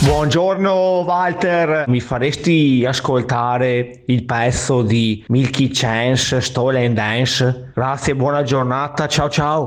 Buongiorno Walter, mi faresti ascoltare il pezzo di Milky Chance, Stolen Dance? Grazie, buona giornata, ciao ciao.